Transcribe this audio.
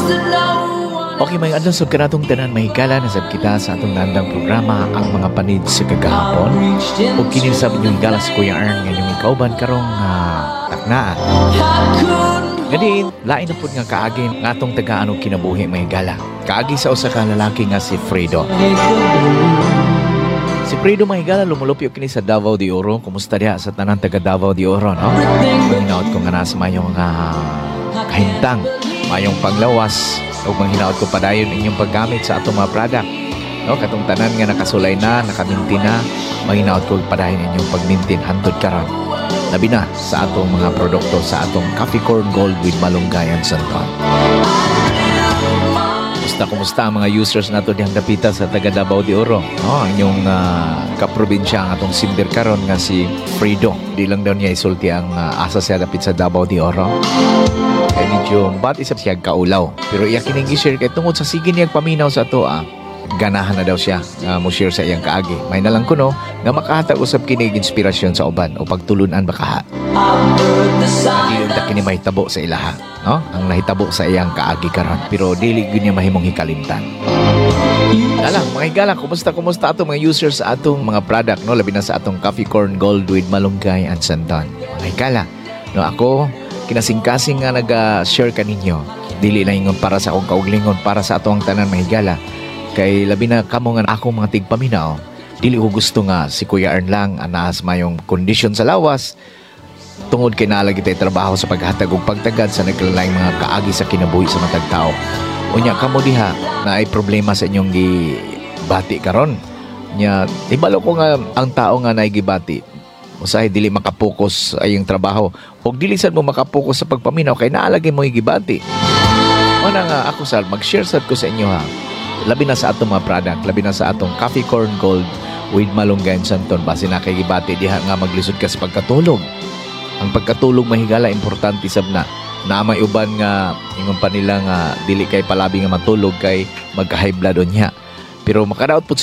Okay, may adlaw sa kanatong tanan mahigala na sab kita sa atong nandang programa ang mga panid sa kagahapon. O kinisab yung higala sa Kuya Ern ngayong ikauban karong taknaan. Gadi, lain na po nga kaagi ng atong tagaan o kinabuhi mahigala. Kaagi sa usa ka lalaki nga si Fredo. Si Fredo mahigala lumulupyo kini sa Davao de Oro. Kumusta diha sa tanan taga Davao de Oro, no? Manghinaot ko nga nasa mayong kahintang, mayong panglawas, o manghinaot ko padayon inyong paggamit sa atong mga product. No, katong tanan nga nakasulay na, nakaminti na, manghinaot ko padayon inyong pagmintin hantod karon. Labi na sa atong mga produkto sa atong Coffee Corn Gold with Malunggay and Santon. Kumusta ang mga users nato diyang dapita sa taga Davao de Oro? No, ang inyong kaprobinsya ang atong simber karon nga si Fredo. Di lang daw niya isulti ang asa siya dapit sa Davao de Oro. Kaya medyo bat isap siya kaulaw. Pero iya kining i-share kay tungod sa sige niyang paminaw sa ato ganahan na daw siya mo share sa iyang kaagi. May nalang kuno nga makahatag usab kinig inspirasyon sa uban o pagtulunan bakaha. Dili ta kini mahitabo sa ilaha, no? Ang nahitabo sa iyang kaagi karon, pero dili gyud niya mahimong hikalimtan. Dala, mga higala, kumusta ato mga users sa atong mga product, no? Labi na sa atong Coffee Corn Gold with Malunggay and Santon. Mga higala, no, ako kinasing-kasing nga nag-share kaninyo. Dili lang ingon para sa akong kauglingon, para sa atong tanan mga higala. Kay labi na kamo nga akong mga tigpaminaw, dili ko gusto nga si Kuya Ern lang anaas mayong kondisyon sa lawas tungod kay naalagi tayo trabaho sa paghatag ug pagtagad sa nagkalaing mga kaagi sa kinabuhi sa matag tao. Unya kamo diha na ay problema sa inyong gibati karon. Nya ibalo ko nga ang tao nga naigibati usahay dili makapokus sa iyong trabaho ug dili sad mo makapokus sa pagpaminaw kay naalagi mo igibati. Una nga ako sal mag-share sad ko sa inyo ha. Labi na sa atong mga product, labi na sa atong Coffee Corn Gold with Malunggay and Santon. Base na kay gibati diha nga maglisod ka sa pagkatulog. Ang pagkatulog mahigala importante sab na may uban nga ingon pa nila nga dili kay palabi nga matulog kay magka-high blood unya. Pero makadaot pud